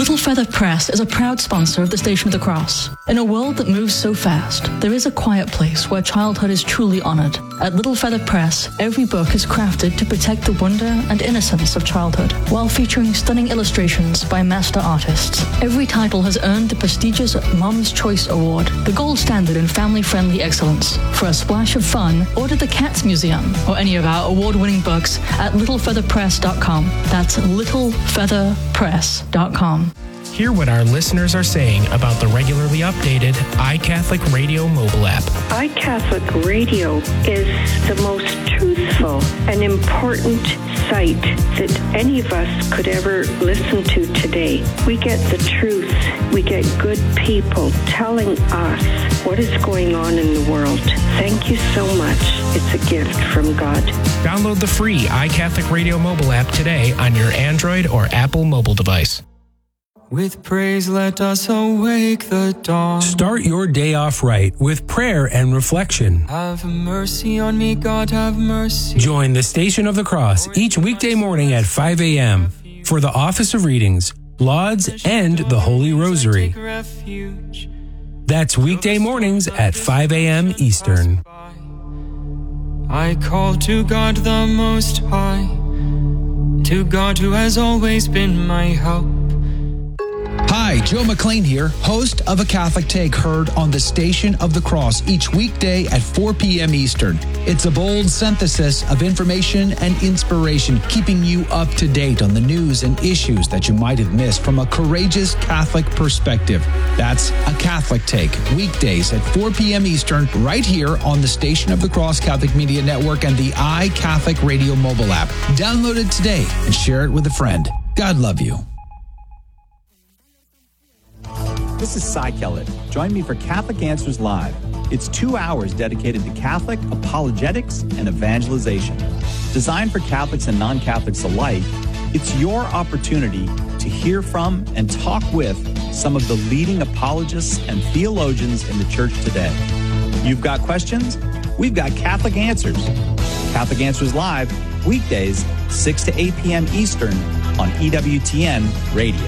Little Feather Press is a proud sponsor of the Station of the Cross. In a world that moves so fast, there is a quiet place where childhood is truly honored. At Little Feather Press, every book is crafted to protect the wonder and innocence of childhood, while featuring stunning illustrations by master artists. Every title has earned the prestigious Mom's Choice Award, the gold standard in family-friendly excellence. For a splash of fun, order The Cats Museum or any of our award-winning books at littlefeatherpress.com. That's littlefeatherpress.com. Hear what our listeners are saying about the regularly updated iCatholic Radio mobile app. iCatholic Radio is the most truthful and important site that any of us could ever listen to today. We get the truth. We get good people telling us what is going on in the world. Thank you so much. It's a gift from God. Download the free iCatholic Radio mobile app today on your Android or Apple mobile device. With praise, let us awake the dawn. Start your day off right with prayer and reflection. Have mercy on me, God, have mercy. Join the Station of the Cross each weekday morning at 5 a.m. for the Office of Readings, Lauds, and the Holy Rosary. That's weekday mornings at 5 a.m. Eastern. I call to God the Most High, to God who has always been my help. Hi, Joe McLean here, host of A Catholic Take, heard on the Station of the Cross each weekday at 4 p.m. Eastern. It's a bold synthesis of information and inspiration, keeping you up to date on the news and issues that you might have missed from a courageous Catholic perspective. That's A Catholic Take, weekdays at 4 p.m. Eastern, right here on the Station of the Cross Catholic Media Network and the iCatholic Radio mobile app. Download it today and share it with a friend. God love you. This is Cy Kellett. Join me for Catholic Answers Live. It's 2 hours dedicated to Catholic apologetics and evangelization. Designed for Catholics and non-Catholics alike, it's your opportunity to hear from and talk with some of the leading apologists and theologians in the church today. You've got questions? We've got Catholic Answers. Catholic Answers Live, weekdays, 6 to 8 p.m. Eastern on EWTN Radio.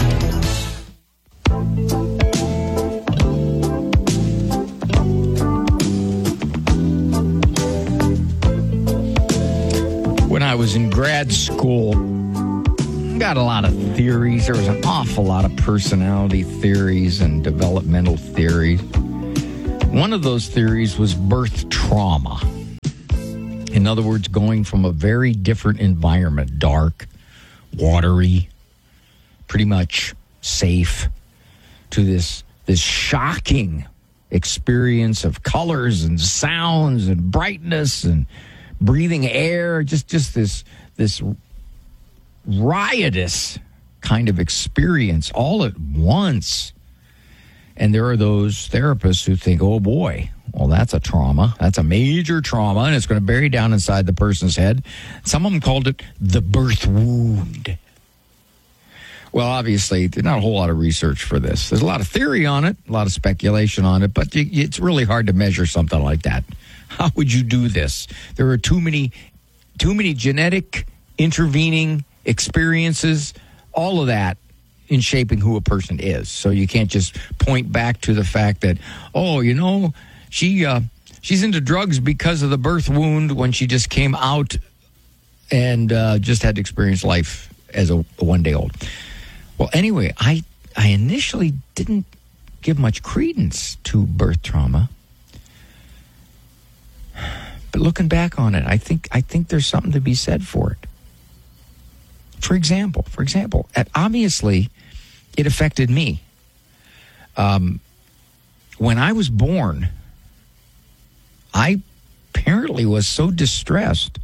When I was in grad school, got a lot of theories. There was an awful lot of personality theories and developmental theories. One of those theories was birth trauma. In other words, going from a very different environment, dark, watery, pretty much safe, to this shocking experience of colors and sounds and brightness and breathing air, just this riotous kind of experience all at once. And there are those therapists who think, oh boy, well, that's a trauma. That's a major trauma, and it's going to bury down inside the person's head. Some of them called it the birth wound. Well, obviously, there's not a whole lot of research for this. There's a lot of theory on it, a lot of speculation on it, but it's really hard to measure something like that. How would you do this? There are too many genetic intervening experiences, all of that in shaping who a person is. So you can't just point back to the fact that, oh, you know, she's into drugs because of the birth wound when she just came out and just had to experience life as a one-day-old. Well, anyway, I initially didn't give much credence to birth trauma. But looking back on it, I think there's something to be said for it. For example, obviously, it affected me. When I was born, I apparently was so distressed,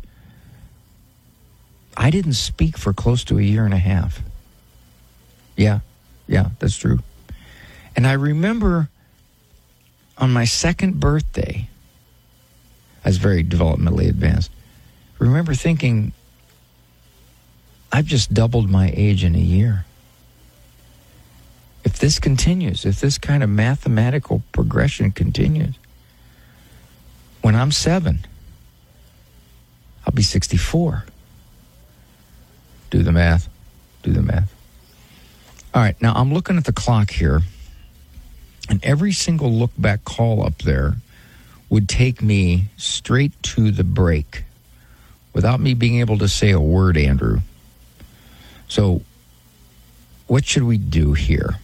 I didn't speak for close to a year and a half. Yeah, that's true. And I remember on my second birthday, I was very developmentally advanced, I remember thinking, I've just doubled my age in a year. If this continues, if this kind of mathematical progression continues, when I'm 7, I'll be 64. Do the math. All right, now I'm looking at the clock here, and every single look-back call up there would take me straight to the break without me being able to say a word, Andrew. So what should we do here?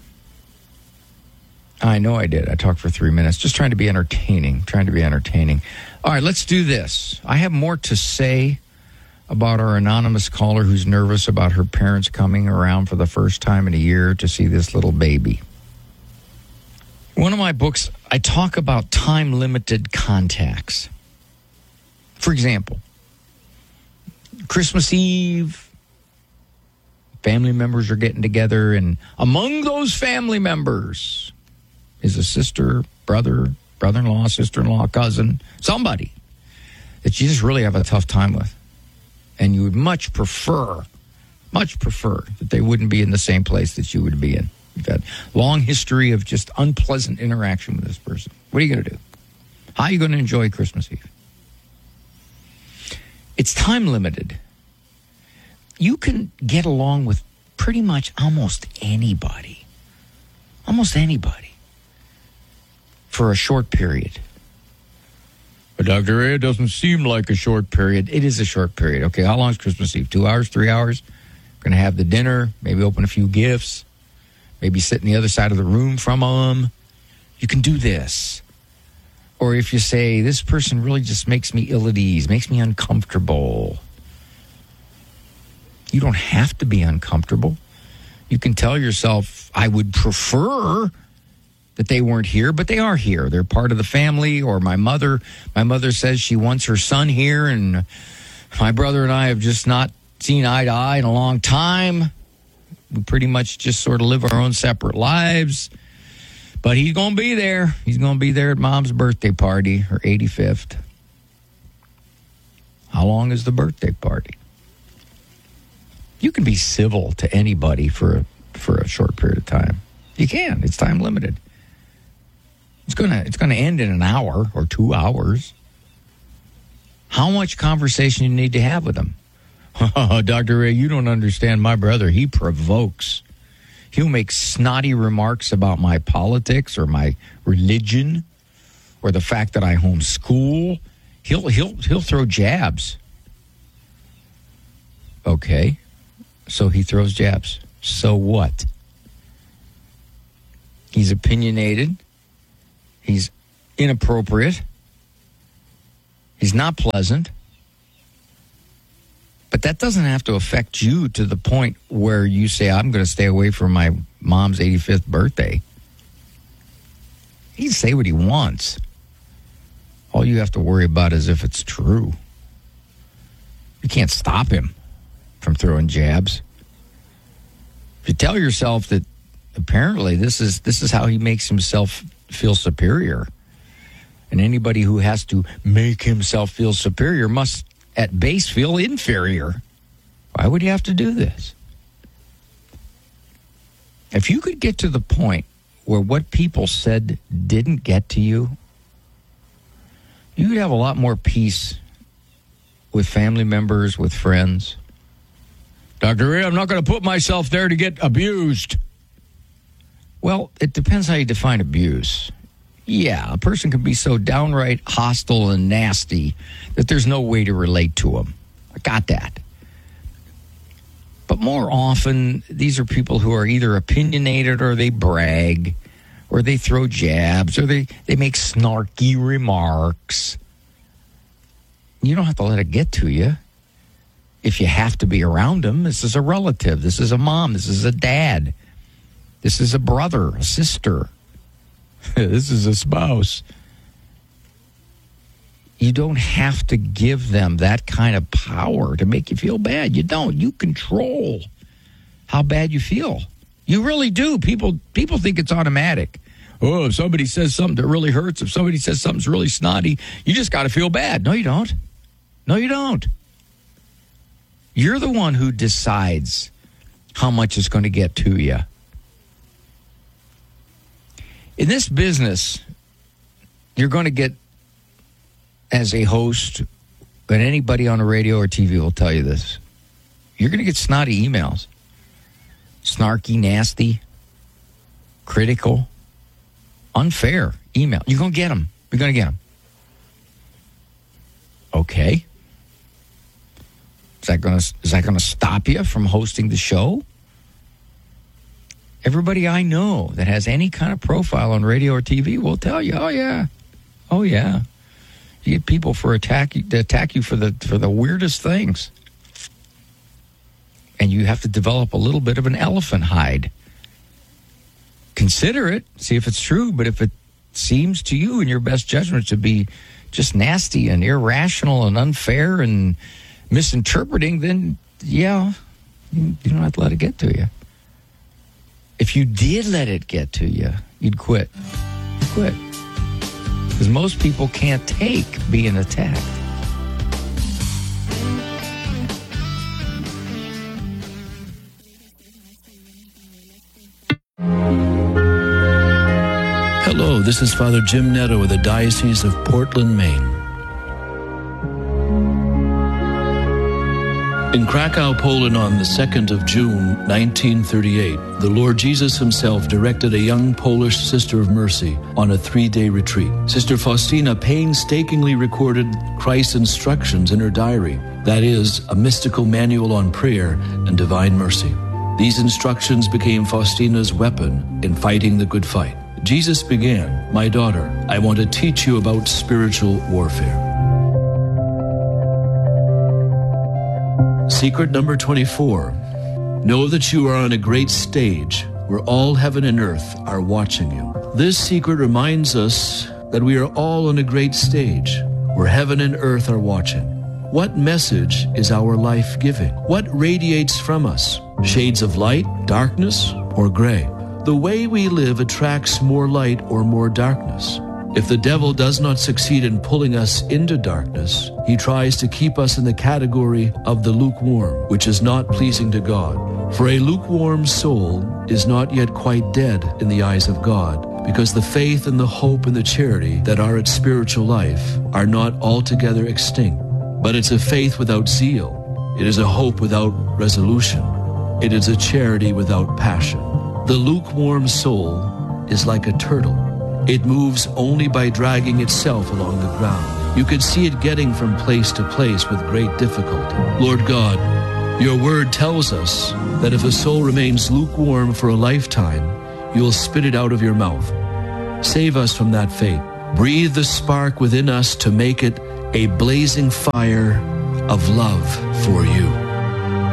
I know I did. I talked for 3 minutes, just trying to be entertaining. All right, let's do this. I have more to say about our anonymous caller who's nervous about her parents coming around for the first time in a year to see this little baby. One of my books, I talk about time-limited contacts. For example, Christmas Eve, family members are getting together, and among those family members is a sister, brother, brother-in-law, sister-in-law, cousin, somebody that you just really have a tough time with. And you would much prefer that they wouldn't be in the same place that you would be in. You've had a long history of just unpleasant interaction with this person. What are you going to do? How are you going to enjoy Christmas Eve? It's time limited. You can get along with pretty much almost anybody. For a short period. But Dr. A, it doesn't seem like a short period. It is a short period. Okay, how long is Christmas Eve? 2 hours, 3 hours? Going to have the dinner, maybe open a few gifts, maybe sit on the other side of the room from them. You can do this. Or if you say, this person really just makes me ill at ease, makes me uncomfortable. You don't have to be uncomfortable. You can tell yourself, I would prefer that they weren't here, but they are here. They're part of the family. Or my mother says she wants her son here, and my brother and I have just not seen eye to eye in a long time. We pretty much just sort of live our own separate lives. But he's going to be there. He's going to be there at Mom's birthday party, her 85th. How long is the birthday party? You can be civil to anybody for a short period of time. You can. It's time limited. It's gonna end in an hour or 2 hours. How much conversation you need to have with them? Dr. Ray, you don't understand my brother. He provokes. He'll make snotty remarks about my politics or my religion or the fact that I homeschool. He'll throw jabs. Okay, so he throws jabs. So what? He's opinionated. He's inappropriate. He's not pleasant. But that doesn't have to affect you to the point where you say, I'm going to stay away from my mom's 85th birthday. He can say what he wants. All you have to worry about is if it's true. You can't stop him from throwing jabs. If you tell yourself that apparently this is how he makes himself feel superior, and anybody who has to make himself feel superior must at base feel inferior. Why would you have to do this? If you could get to the point where what people said didn't get to you, you'd have a lot more peace with family members, with friends. Dr. Ray, I'm not going to put myself there to get abused. Well, it depends how you define abuse. Yeah, a person can be so downright hostile and nasty that there's no way to relate to them. I got that. But more often, these are people who are either opinionated or they brag or they throw jabs or they make snarky remarks. You don't have to let it get to you. If you have to be around them, this is a relative, this is a mom, this is a dad, this is a brother, a sister. This is a spouse. You don't have to give them that kind of power to make you feel bad. You don't. You control how bad you feel. You really do. People think it's automatic. Oh, if somebody says something that really hurts, if somebody says something's really snotty, you just got to feel bad. No, you don't. No, you don't. You're the one who decides how much it's going to get to you. In this business, you're going to get, as a host, and anybody on the radio or TV will tell you this, you're going to get snotty emails. snarky, nasty, critical, unfair email. You're going to get them. You're going to get them. Okay. Is that going to stop you from hosting the show? Everybody I know that has any kind of profile on radio or TV will tell you, oh yeah. You get people to attack you for the weirdest things. And you have to develop a little bit of an elephant hide. Consider it, see if it's true, but if it seems to you in your best judgment to be just nasty and irrational and unfair and misinterpreting, then yeah, you don't have to let it get to you. If you did let it get to you, you'd quit. Quit. Because most people can't take being attacked. Hello, this is Father Jim Netto with the Diocese of Portland, Maine. In Krakow, Poland on the 2nd of June, 1938, the Lord Jesus himself directed a young Polish Sister of Mercy on a 3-day retreat. Sister Faustina painstakingly recorded Christ's instructions in her diary, that is, a mystical manual on prayer and divine mercy. These instructions became Faustina's weapon in fighting the good fight. Jesus began, "My daughter, I want to teach you about spiritual warfare." Secret number 24. Know that you are on a great stage where all heaven and earth are watching you. This secret reminds us that we are all on a great stage where heaven and earth are watching. What message is our life giving? What radiates from us? Shades of light, darkness, or gray? The way we live attracts more light or more darkness. If the devil does not succeed in pulling us into darkness, he tries to keep us in the category of the lukewarm, which is not pleasing to God. For a lukewarm soul is not yet quite dead in the eyes of God, because the faith and the hope and the charity that are its spiritual life are not altogether extinct. But it's a faith without zeal. It is a hope without resolution. It is a charity without passion. The lukewarm soul is like a turtle. It moves only by dragging itself along the ground. You can see it getting from place to place with great difficulty. Lord God, your word tells us that if a soul remains lukewarm for a lifetime, you will spit it out of your mouth. Save us from that fate. Breathe the spark within us to make it a blazing fire of love for you.